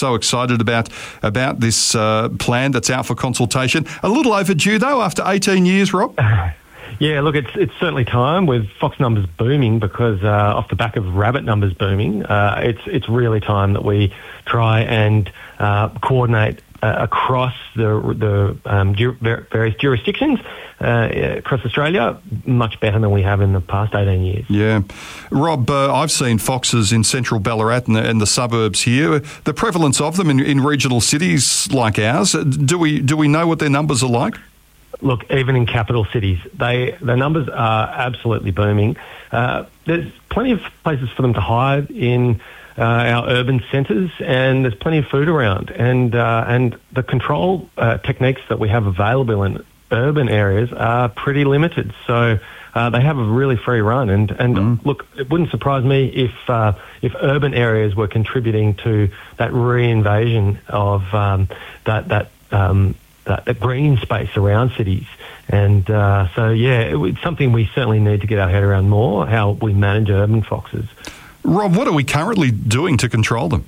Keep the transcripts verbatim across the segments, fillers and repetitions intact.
So excited about about this uh, plan that's out for consultation. A little overdue, though, after eighteen years, Rob. Yeah, look, it's it's certainly time with fox numbers booming because uh, off the back of rabbit numbers booming, uh, it's it's really time that we try and uh, coordinate uh, across the the um, ju- various jurisdictions uh, across Australia much better than we have in the past eighteen years. Yeah. Rob, uh, I've seen foxes in central Ballarat and the, and the suburbs here. The prevalence of them in, in regional cities like ours, do we do we know what their numbers are like? Look, even in capital cities, they the numbers are absolutely booming. Uh, there's plenty of places for them to hide in uh, our urban centres, and there's plenty of food around. And uh, and the control uh, techniques that we have available in urban areas are pretty limited. So uh, they have a really free run. And and mm. look, it wouldn't surprise me if uh, if urban areas were contributing to that reinvasion of um, that that. Um, That, that green space around cities. And uh, so, yeah, it, it's something we certainly need to get our head around more, how we manage urban foxes. Rob, what are we currently doing to control them?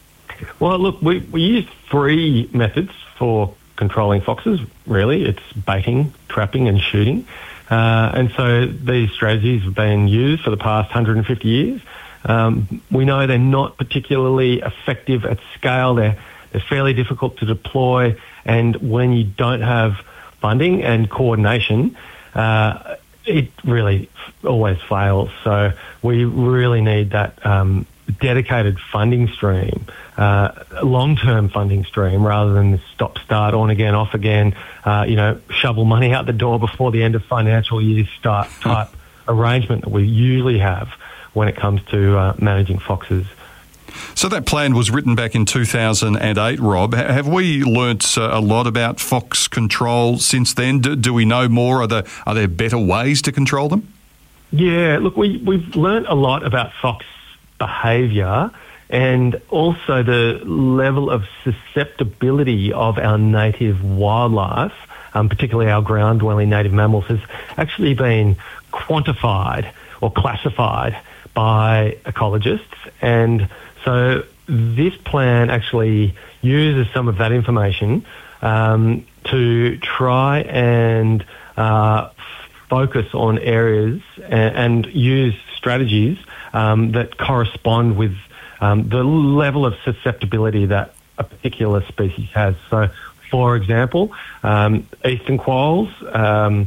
Well, look, we, we use three methods for controlling foxes, really. It's baiting, trapping and shooting. Uh, and so these strategies have been used for the past one hundred fifty years. Um, we know they're not particularly effective at scale. They're, they're fairly difficult to deploy. And when you don't have funding and coordination, uh, it really f- always fails. So we really need that um, dedicated funding stream, uh, long-term funding stream, rather than the stop-start, on again, off again, uh, you know, shovel money out the door before the end of financial year start type arrangement that we usually have when it comes to uh, managing foxes. So that plan was written back in two thousand eight, Rob. Have we learnt uh, a lot about fox control since then? Do, do we know more? Are there, are there better ways to control them? Yeah, look, we, we've learnt a lot about fox behaviour and also the level of susceptibility of our native wildlife, um, particularly our ground-dwelling native mammals, has actually been quantified or classified by ecologists. And so this plan actually uses some of that information um, to try and uh, focus on areas and, and use strategies um, that correspond with um, the level of susceptibility that a particular species has. So, for example, um, eastern quolls um,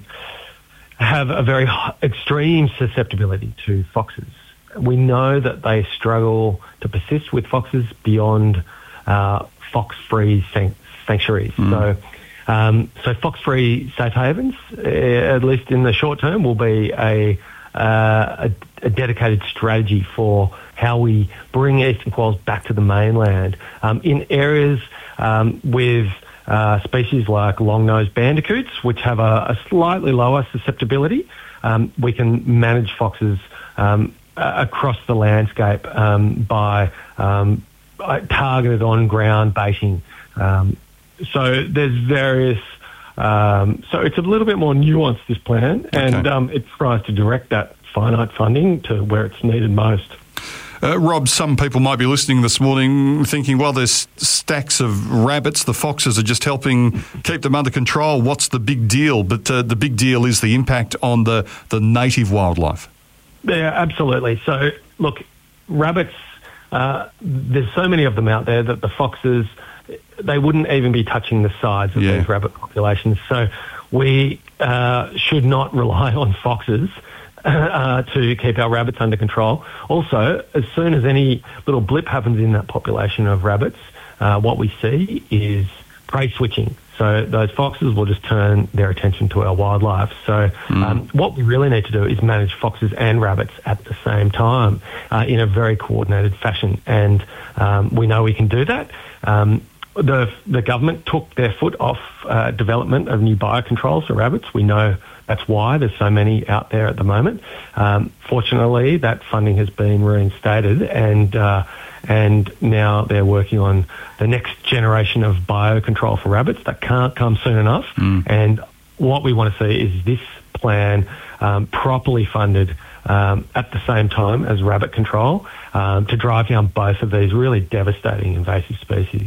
have a very extreme susceptibility to foxes. We know that they struggle to persist with foxes beyond uh, fox-free san- sanctuaries. Mm. So, um, so fox-free safe havens, uh, at least in the short term, will be a, uh, a, a dedicated strategy for how we bring eastern quolls back to the mainland. Um, in areas um, with uh, species like long-nosed bandicoots, which have a, a slightly lower susceptibility, um, we can manage foxes um, Uh, across the landscape um, by um, targeted on-ground baiting. Um, so there's various... Um, so it's a little bit more nuanced, this plan, and okay. um, it tries to direct that finite funding to where it's needed most. Uh, Rob, some people might be listening this morning thinking, well, there's stacks of rabbits. The foxes are just helping keep them under control. What's the big deal? But uh, the big deal is the impact on the, the native wildlife. Yeah, absolutely. So, look, rabbits, uh, there's so many of them out there that the foxes, they wouldn't even be touching the sides of yeah. these rabbit populations. So we uh, should not rely on foxes uh, to keep our rabbits under control. Also, as soon as any little blip happens in that population of rabbits, uh, what we see is prey switching. So those foxes will just turn their attention to our wildlife. So mm. um, what we really need to do is manage foxes and rabbits at the same time uh, in a very coordinated fashion. And um, we know we can do that. Um, the the government took their foot off uh, development of new biocontrols for rabbits. We know that's why there's so many out there at the moment. Um, fortunately, that funding has been reinstated, and uh, and now they're working on the next generation of biocontrol for rabbits. That can't come soon enough. Mm. And what we want to see is this plan um, properly funded um, at the same time as rabbit control um, to drive down both of these really devastating invasive species.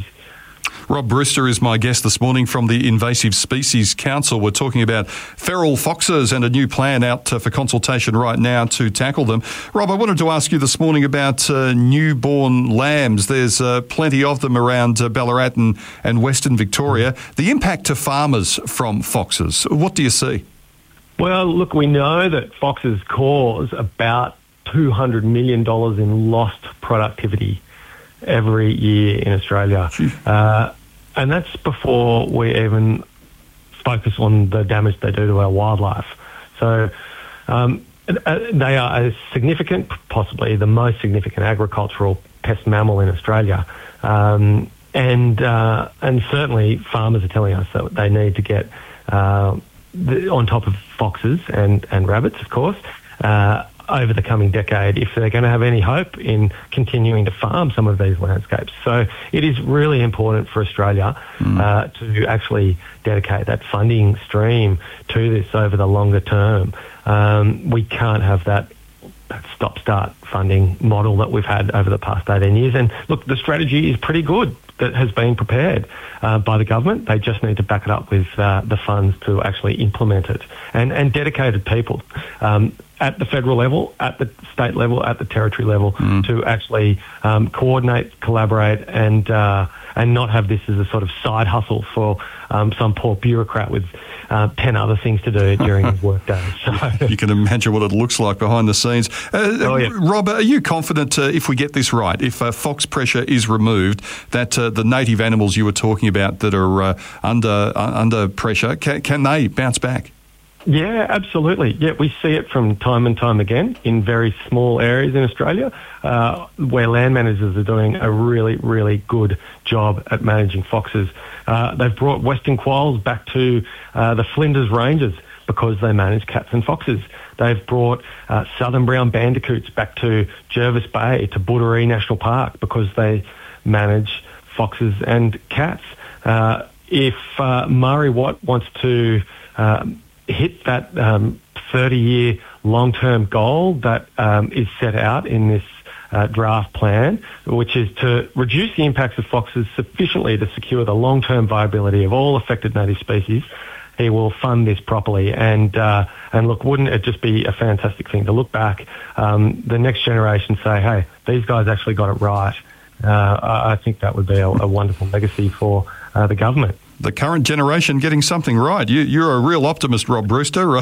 Rob Brewster is my guest this morning from the Invasive Species Council. We're talking about feral foxes and a new plan out uh, for consultation right now to tackle them. Rob, I wanted to ask you this morning about uh, newborn lambs. There's uh, plenty of them around uh, Ballarat and, and Western Victoria. The impact to farmers from foxes, what do you see? Well, look, we know that foxes cause about two hundred million dollars in lost productivity every year in Australia. Uh, and that's before we even focus on the damage they do to our wildlife. So um, they are a significant, possibly the most significant agricultural pest mammal in Australia. Um, and uh, and certainly farmers are telling us that they need to get uh, the, on top of foxes and, and rabbits, of course, uh, over the coming decade if they're going to have any hope in continuing to farm some of these landscapes. So it is really important for Australia mm. uh, to actually dedicate that funding stream to this over the longer term. Um, we can't have that, that stop-start funding model that we've had over the past eighteen years. And look, the strategy is pretty good that has been prepared uh, by the government. They just need to back it up with uh, the funds to actually implement it, and, and dedicated people um, at the federal level, at the state level, at the territory level mm. to actually um, coordinate, collaborate, and uh, and not have this as a sort of side hustle for um, some poor bureaucrat with uh, ten other things to do during his work day. So you can imagine what it looks like behind the scenes. Uh, oh, yeah. Rob, are you confident uh, if we get this right, if uh, fox pressure is removed, that uh, the native animals you were talking about that are uh, under uh, under pressure, can, can they bounce back? Yeah, absolutely. Yeah, we see it from time and time again in very small areas in Australia uh, where land managers are doing a really, really good job at managing foxes. Uh, they've brought western quolls back to uh, the Flinders Ranges because they manage cats and foxes. They've brought uh, southern brown bandicoots back to Jervis Bay, to Booderee National Park, because they manage foxes and cats. Uh, if uh, Murray Watt wants to uh, hit that um, thirty-year long-term goal that um, is set out in this uh, draft plan, which is to reduce the impacts of foxes sufficiently to secure the long-term viability of all affected native species, he will fund this properly. And uh, and look, wouldn't it just be a fantastic thing to look back, um, the next generation say, hey, these guys actually got it right. Uh, I, I think that would be a, a wonderful legacy for uh, the government. The current generation getting something right. You, you're a real optimist, Rob Brewster.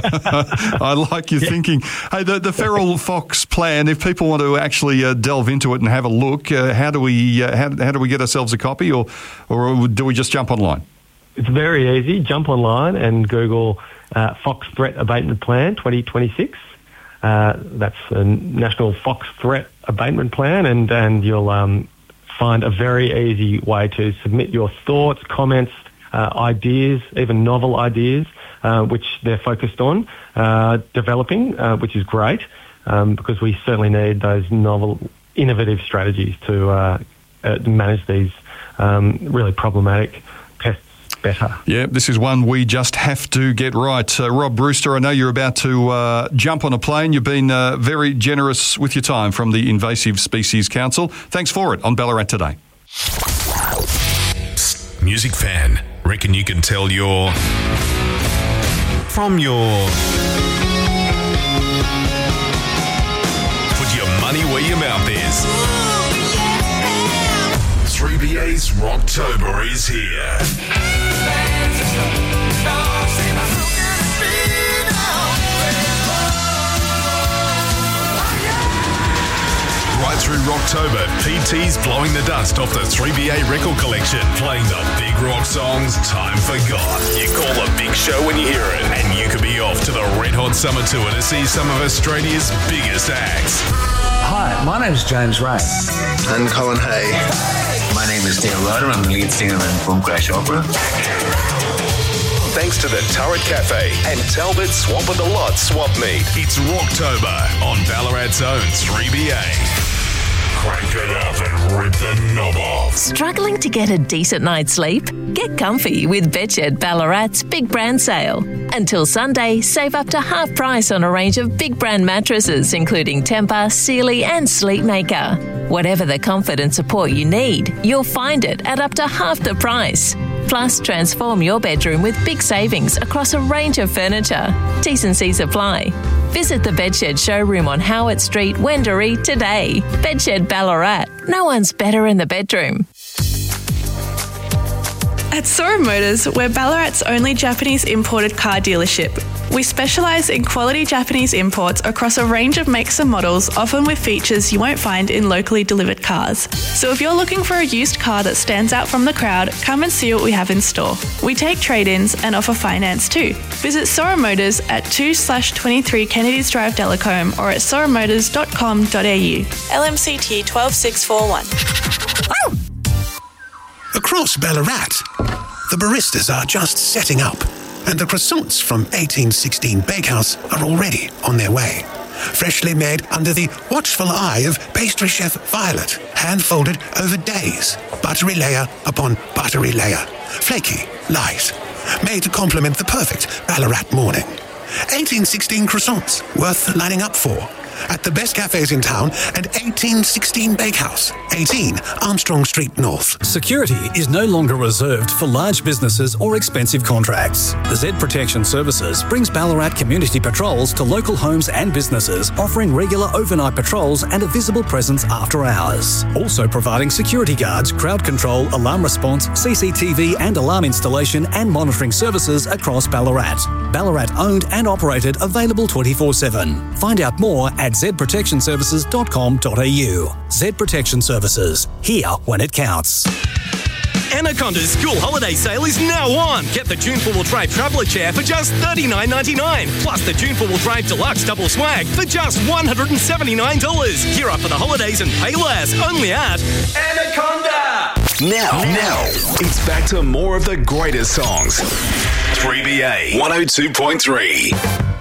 I like your yeah. thinking. Hey, the, the feral fox plan, if people want to actually uh, delve into it and have a look, uh, how do we uh, how, how do we get ourselves a copy, or or do we just jump online? It's very easy. Jump online and Google uh, Fox Threat Abatement Plan twenty twenty-six. Uh, that's the National Fox Threat Abatement Plan, and, and you'll um, find a very easy way to submit your thoughts, comments, Uh, ideas, even novel ideas, uh, which they're focused on uh, developing, uh, which is great, um, because we certainly need those novel, innovative strategies to, uh, uh, to manage these um, really problematic pests better. Yeah, this is one we just have to get right. Uh, Rob Brewster, I know you're about to uh, jump on a plane. You've been uh, very generous with your time from the Invasive Species Council. Thanks for it on Ballarat Today. Music fan, reckon you can tell you're from your put your money where your mouth is. three B A's Rocktober is here. Right through Rocktober, P T's blowing the dust off the three B A record collection, playing the big rock songs time forgot. You call a big show when you hear it, and you could be off to the Red Hot Summer Tour to see some of Australia's biggest acts. Hi, my name is James Ray. I'm Colin Hay. My name is Dale Ryder. I'm the lead singer in Boom Crash Opera. Thanks to the Turret Cafe and Talbot Swamp of the Lot Swap Meet. It's Rocktober on Ballarat's own three B A. Crank it up and rip the knob off. Struggling to get a decent night's sleep? Get comfy with Bedshed Ballarat's Big Brand Sale. Until Sunday, save up to half price on a range of big brand mattresses, including Tempur, Sealy and Sleepmaker. Whatever the comfort and support you need, you'll find it at up to half the price. Plus, transform your bedroom with big savings across a range of furniture. T's and C's apply. Visit the Bedshed showroom on Howard Street, Wendouree today. Bedshed Ballarat. No one's better in the bedroom. At Sora Motors, we're Ballarat's only Japanese imported car dealership. We specialise in quality Japanese imports across a range of makes and models, often with features you won't find in locally delivered cars. So if you're looking for a used car that stands out from the crowd, come and see what we have in store. We take trade-ins and offer finance too. Visit Sora Motors at two slash twenty-three Kennedys Drive, Delacombe, or at sora motors dot com dot a u. L M C T one two six four one. Across Ballarat, the baristas are just setting up, and the croissants from eighteen sixteen Bakehouse are already on their way. Freshly made under the watchful eye of pastry chef Violet, hand-folded over days, buttery layer upon buttery layer, flaky, light, made to complement the perfect Ballarat morning. eighteen sixteen croissants, worth lining up for. At the best cafes in town and eighteen sixteen Bakehouse, eighteen Armstrong Street North. Security is no longer reserved for large businesses or expensive contracts. The Z Protection Services brings Ballarat community patrols to local homes and businesses, offering regular overnight patrols and a visible presence after hours. Also providing security guards, crowd control, alarm response, C C T V and alarm installation and monitoring services across Ballarat. Ballarat owned and operated, available twenty-four seven. Find out more at z protection services dot com dot a u. Z Protection Services, here when it counts. Anaconda's school holiday sale is now on. Get the June four-wheel drive traveller chair for just thirty-nine ninety-nine, plus the June four-wheel drive deluxe double swag for just one hundred seventy-nine dollars. Gear up for the holidays and pay less, only at Anaconda! Now, now, it's back to more of the greatest songs. three B A one oh two point three.